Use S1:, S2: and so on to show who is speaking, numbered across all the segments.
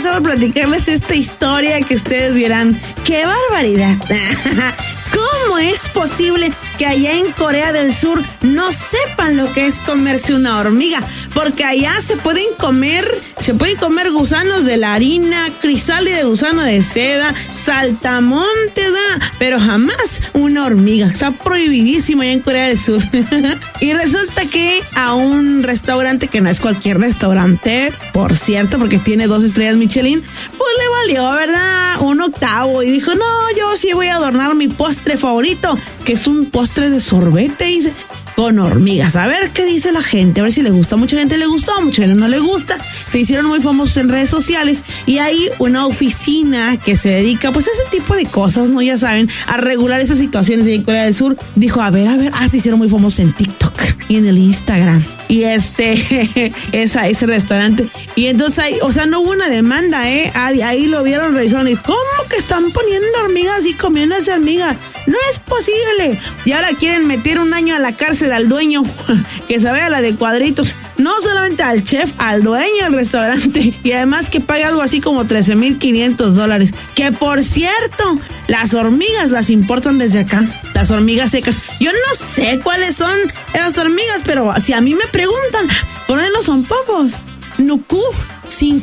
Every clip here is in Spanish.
S1: empezar a platicarles esta historia que ustedes dirán, ¡qué barbaridad! ¿Cómo es posible que allá en Corea del Sur no sepan lo que es comerse una hormiga? Porque allá se pueden comer gusanos de la harina, crisálida de gusano de seda, saltamontes, pero jamás una hormiga. Está prohibidísimo allá en Corea del Sur. Y resulta que a un restaurante, que no es cualquier restaurante, por cierto, porque tiene 2 estrellas Michelin, pues le valió, ¿verdad? 1/8. Y dijo, no, yo sí voy a adornar mi postre favorito, que es un postre de sorbete, dice, con hormigas. A ver qué dice la gente, a ver si le gusta. Mucha gente le gustó, mucha gente no le gusta. Se hicieron muy famosos en redes sociales y hay una oficina que se dedica pues a ese tipo de cosas, ¿no? Ya saben, a regular esas situaciones de Corea del Sur. Dijo, a ver, se hicieron muy famosos en TikTok y en el Instagram. Y ese restaurante. Y entonces ahí, o sea, no hubo una demanda, ahí lo vieron, revisaron y ¿cómo que están poniendo hormigas y comiendo esa hormiga? No es posible. Y ahora quieren meter 1 año a la cárcel al dueño, que se vea la de cuadritos. No solamente al chef, al dueño del restaurante. Y además que pague algo así como $13,500. Que por cierto, las hormigas las importan desde acá. Las hormigas secas. Yo no sé cuáles son esas hormigas, pero si a mí me preguntan, por ahí no son pocos. Nuku, Sin.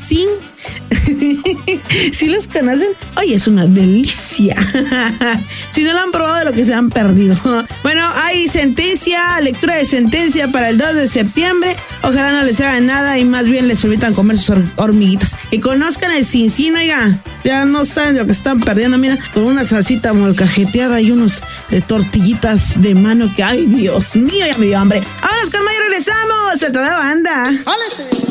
S1: ¿Sí los conocen? Oye, es una delicia. Si no lo han probado, de lo que se han perdido. Bueno, hay lectura de sentencia para el 2 de septiembre. Ojalá no les hagan nada y más bien les permitan comer sus hormiguitas. Y conozcan el Sin, oiga. Ya no saben de lo que están perdiendo. Mira, con una salsita molcajeteada y unos tortillitas de mano que, ay, Dios mío, ya me dio hambre. Ahora, Oscar Mayer, regresamos. Se te da banda. ¡Hola!